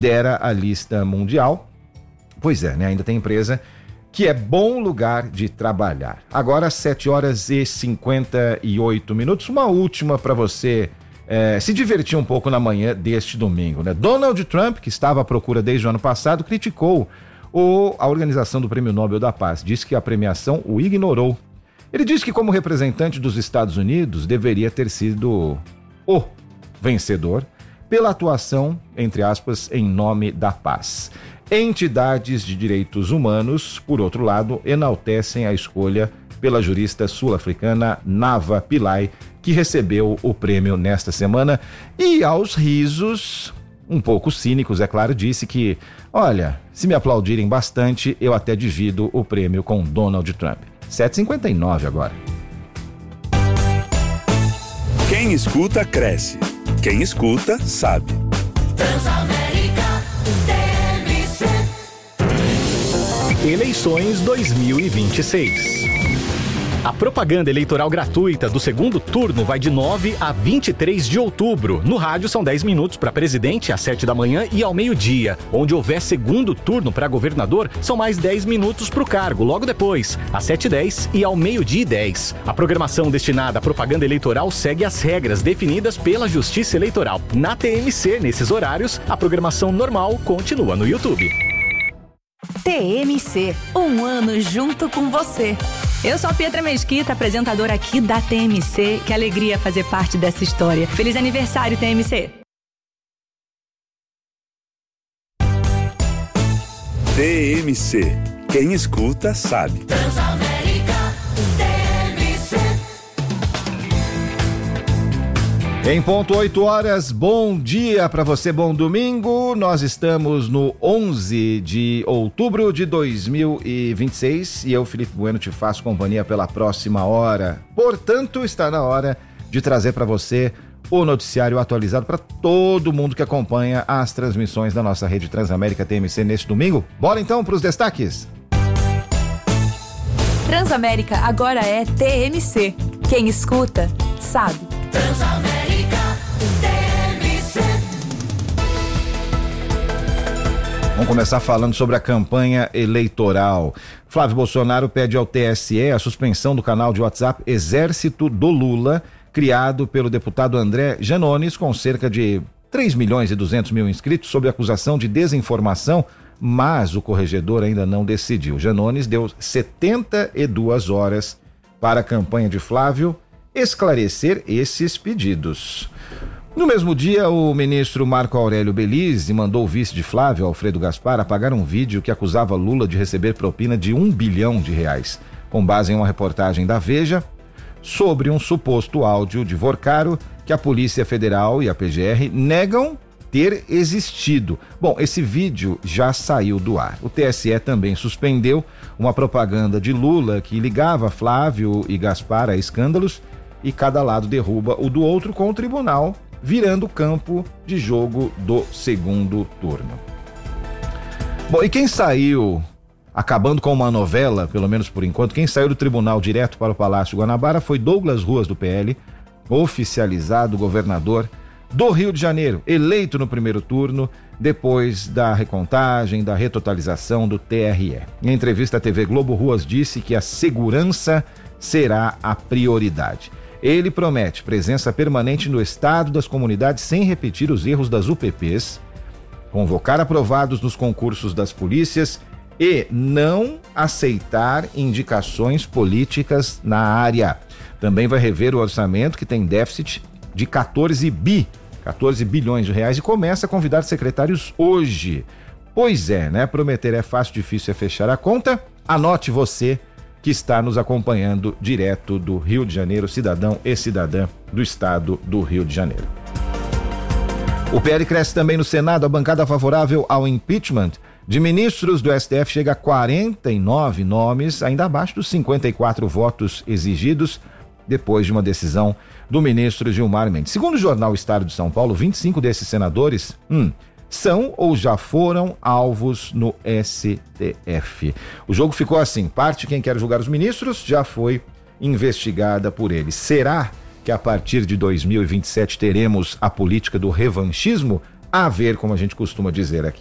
lidera a lista mundial. Pois é, né? Ainda tem empresa que é bom lugar de trabalhar. Agora, 7h58. Uma última para você se divertir um pouco na manhã deste domingo, né? Donald Trump, que estava à procura desde o ano passado, criticou a organização do Prêmio Nobel da Paz. Disse que a premiação o ignorou. Ele disse que, como representante dos Estados Unidos, deveria ter sido o vencedor pela atuação, entre aspas, em nome da paz. Entidades de direitos humanos, por outro lado, enaltecem a escolha pela jurista sul-africana Nava Pillay, que recebeu o prêmio nesta semana. E aos risos, um pouco cínicos, é claro, disse que, olha, se me aplaudirem bastante, eu até divido o prêmio com Donald Trump. 7h59 agora. Quem escuta, cresce. Quem escuta, sabe. Transamérica TMC. Eleições 2026. A propaganda eleitoral gratuita do segundo turno vai de 9 a 23 de outubro. No rádio são 10 minutos para presidente às 7 da manhã e ao meio-dia. Onde houver segundo turno para governador, são mais 10 minutos para o cargo, logo depois, às 7h10 e ao meio-dia e 10. A programação destinada à propaganda eleitoral segue as regras definidas pela Justiça Eleitoral. Na TMC, nesses horários, a programação normal continua no YouTube. TMC, um ano junto com você. Eu sou a Pietra Mesquita, apresentadora aqui da TMC. Que alegria fazer parte dessa história. Feliz aniversário, TMC! TMC. Quem escuta, sabe. Transamérica TMC. Em ponto 8 horas, bom dia para você, bom domingo. Nós estamos no 11 de outubro de 2026 e eu, Felipe Bueno, te faço companhia pela próxima hora. Portanto, está na hora de trazer para você o noticiário atualizado para todo mundo que acompanha as transmissões da nossa rede Transamérica TMC neste domingo. Bora então para os destaques. Transamérica agora é TMC. Quem escuta, sabe. Transamérica TMC. Vamos começar falando sobre a campanha eleitoral. Flávio Bolsonaro pede ao TSE a suspensão do canal de WhatsApp Exército do Lula, criado pelo deputado André Janones, com cerca de 3.200.000 inscritos, sob acusação de desinformação, mas o corregedor ainda não decidiu. Janones deu 72 horas para a campanha de Flávio esclarecer esses pedidos. No mesmo dia, o ministro Marco Aurélio Belize mandou o vice de Flávio, Alfredo Gaspar, apagar um vídeo que acusava Lula de receber propina de R$1 bilhão, com base em uma reportagem da Veja sobre um suposto áudio de Vorcaro que a Polícia Federal e a PGR negam ter existido. Bom, esse vídeo já saiu do ar. O TSE também suspendeu uma propaganda de Lula que ligava Flávio e Gaspar a escândalos e cada lado derruba o do outro, com o tribunal virando campo de jogo do segundo turno. Bom, e quem saiu, acabando com uma novela, pelo menos por enquanto, quem saiu do tribunal direto para o Palácio Guanabara foi Douglas Ruas, do PL, oficializado governador do Rio de Janeiro, eleito no primeiro turno, depois da recontagem, da retotalização do TRE. Em entrevista à TV Globo, Ruas disse que a segurança será a prioridade. Ele promete presença permanente no estado das comunidades sem repetir os erros das UPPs, convocar aprovados nos concursos das polícias e não aceitar indicações políticas na área. Também vai rever o orçamento, que tem déficit de 14 bilhões de reais, e começa a convidar secretários hoje. Pois é, né? Prometer é fácil, difícil é fechar a conta. Anote você que está nos acompanhando direto do Rio de Janeiro, cidadão e cidadã do estado do Rio de Janeiro. O PL cresce também no Senado. A bancada favorável ao impeachment de ministros do STF chega a 49 nomes, ainda abaixo dos 54 votos exigidos, depois de uma decisão do ministro Gilmar Mendes. Segundo o jornal Estado de São Paulo, 25 desses senadores são ou já foram alvos no STF. O jogo ficou assim: parte quem quer julgar os ministros já foi investigada por eles. Será que a partir de 2027 teremos a política do revanchismo? a ver, como a gente costuma dizer aqui.